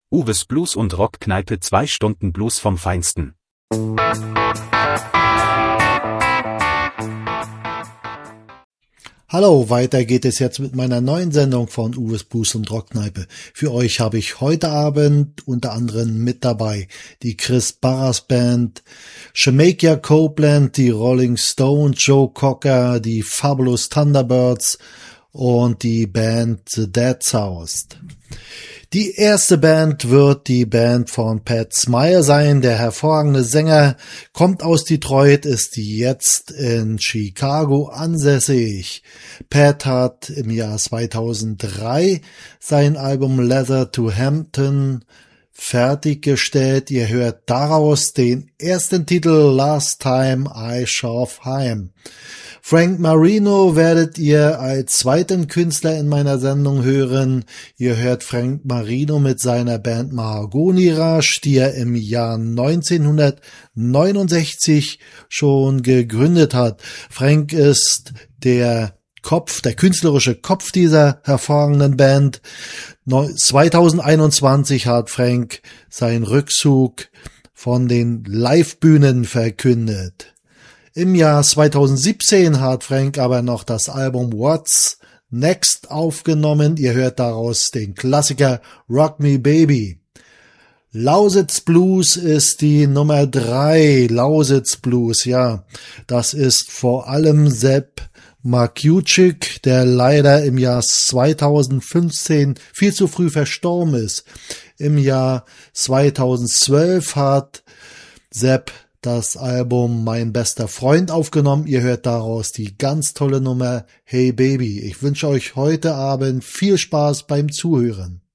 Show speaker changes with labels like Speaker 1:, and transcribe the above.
Speaker 1: Uwes Blues und Rockkneipe, 2 Stunden Blues vom Feinsten.
Speaker 2: Hallo, weiter geht es jetzt mit meiner neuen Sendung von Uwes Blues und Rockkneipe. Für euch habe ich heute Abend unter anderem mit dabei die Chris Barras Band, Jamaica Copeland, die Rolling Stones, Joe Cocker, die Fabulous Thunderbirds und die Band The Dead South. Die erste Band wird die Band von Pat Smear sein. Der hervorragende Sänger kommt aus Detroit, ist jetzt in Chicago ansässig. Pat hat im Jahr 2003 sein Album Letter to Hampton fertiggestellt. Ihr hört daraus den ersten Titel Last Time I Shove Heim. Frank Marino werdet ihr als zweiten Künstler in meiner Sendung hören. Ihr hört Frank Marino mit seiner Band Mahagoni Rush, die er im Jahr 1969 schon gegründet hat. Frank ist der künstlerische Kopf dieser hervorragenden Band. 2021 hat Frank seinen Rückzug von den Livebühnen verkündet. Im Jahr 2017 hat Frank aber noch das Album What's Next aufgenommen. Ihr hört daraus den Klassiker Rock Me Baby. Lausitz Blues ist die Nummer 3. Lausitz Blues, ja. Das ist vor allem Sepp Markiewicz, der leider im Jahr 2015 viel zu früh verstorben ist. Im Jahr 2012 hat Sepp das Album Mein bester Freund aufgenommen. Ihr hört daraus die ganz tolle Nummer Hey Baby. Ich wünsche euch heute Abend viel Spaß beim Zuhören.